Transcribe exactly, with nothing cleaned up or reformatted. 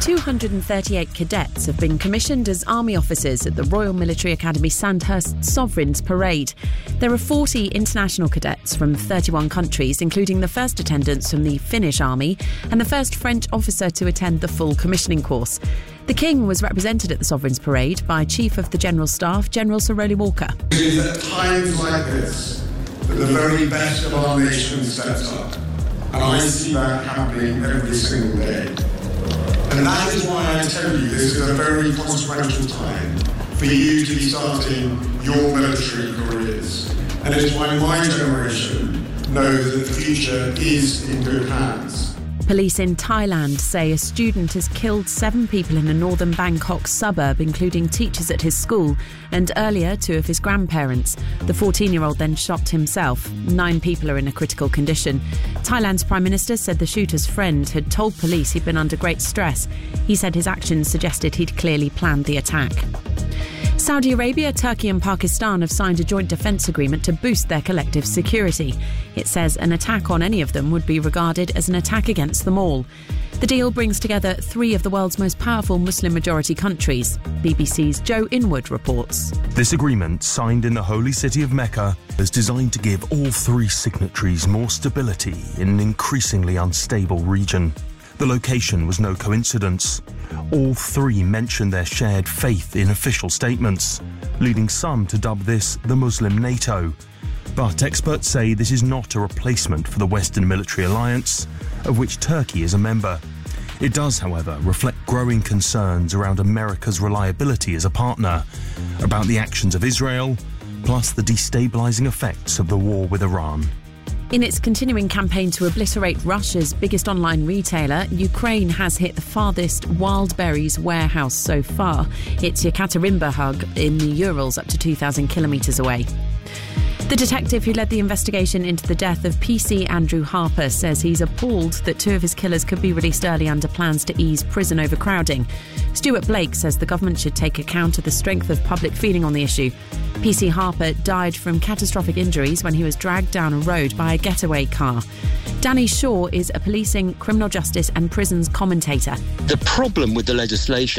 two hundred thirty-eight cadets have been commissioned as army officers at the Royal Military Academy Sandhurst Sovereigns Parade. There are forty international cadets from thirty-one countries, including the first attendants from the Finnish Army and the first French officer to attend the full commissioning course. The King was represented at the Sovereigns Parade by Chief of the General Staff, General Sir Rowley Walker. It is at times like this that the very best of our nation steps up. And I see that happening every single day. And that is why I tell you this is a very consequential time for you to be starting your military careers. And it is why my generation knows that the future is in good hands. Police in Thailand say a student has killed seven people in a northern Bangkok suburb, including teachers at his school, and earlier two of his grandparents. The fourteen-year-old then shot himself. Nine people are in a critical condition. Thailand's Prime Minister said the shooter's friend had told police he'd been under great stress. He said his actions suggested he'd clearly planned the attack. Saudi Arabia, Turkey and Pakistan have signed a joint defence agreement to boost their collective security. It says an attack on any of them would be regarded as an attack against them all. The deal brings together three of the world's most powerful Muslim-majority countries. B B C's Joe Inwood reports. This agreement, signed in the holy city of Mecca, is designed to give all three signatories more stability in an increasingly unstable region. The location was no coincidence. All three mentioned their shared faith in official statements, leading some to dub this the Muslim NATO. But experts say this is not a replacement for the Western military alliance, of which Turkey is a member. It does, however, reflect growing concerns around America's reliability as a partner, about the actions of Israel, plus the destabilising effects of the war with Iran. In its continuing campaign to obliterate Russia's biggest online retailer, Ukraine has hit the farthest Wildberries warehouse so far. It's Yekaterinburg in the Urals, up to two thousand kilometres away. The detective who led the investigation into the death of P C Andrew Harper says he's appalled that two of his killers could be released early under plans to ease prison overcrowding. Stuart Blake says the government should take account of the strength of public feeling on the issue. P C Harper died from catastrophic injuries when he was dragged down a road by a getaway car. Danny Shaw is a policing, criminal justice and prisons commentator. The problem with the legislation